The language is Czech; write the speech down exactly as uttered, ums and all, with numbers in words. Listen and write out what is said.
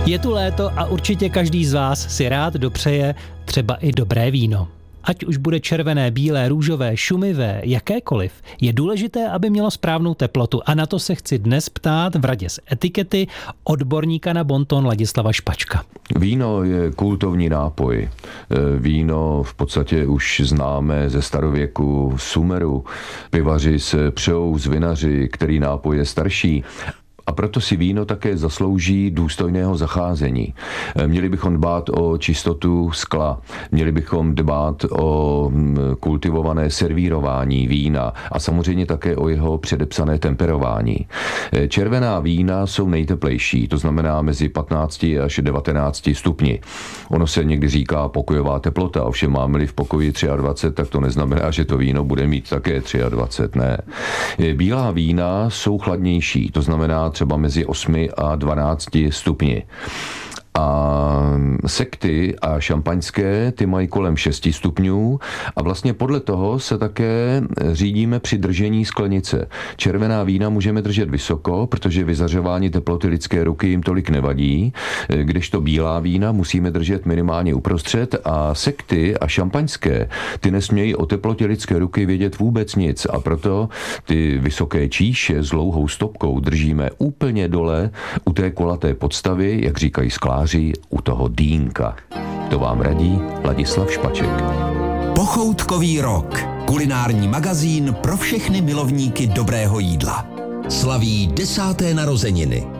Je tu léto a určitě každý z vás si rád dopřeje třeba i dobré víno. Ať už bude červené, bílé, růžové, šumivé, jakékoliv, je důležité, aby mělo správnou teplotu. A na to se chci dnes ptát v radě z etikety odborníka na bonton Ladislava Špačka. Víno je kultovní nápoj. Víno v podstatě už známe ze starověku Sumeru. Pivaři se přejou z vinaři, který nápoj je starší. A proto si víno také zaslouží důstojného zacházení. Měli bychom dbát o čistotu skla, měli bychom dbát o kultivované servírování vína a samozřejmě také o jeho předepsané temperování. Červená vína jsou nejteplejší, to znamená mezi patnácti až devatenácti stupni. Ono se někdy říká pokojová teplota, ovšem máme-li v pokoji dvacet tři, tak to neznamená, že to víno bude mít také dvacet tři, ne. Bílá vína jsou chladnější, to znamená třeba mezi osmi a dvanácti stupni. A sekty a šampaňské, ty mají kolem šesti stupňů a vlastně podle toho se také řídíme při držení sklenice. Červená vína můžeme držet vysoko, protože vyzařování teploty lidské ruky jim tolik nevadí, kdežto bílá vína musíme držet minimálně uprostřed a sekty a šampaňské, ty nesmějí o teplotě lidské ruky vědět vůbec nic a proto ty vysoké číše s dlouhou stopkou držíme úplně dole u té kulaté podstavy, jak říkají skláři, u toho dýnka. To vám radí Ladislav Špaček. Pochoutkový rok. Kulinární magazín pro všechny milovníky dobrého jídla. Slaví desáté narozeniny.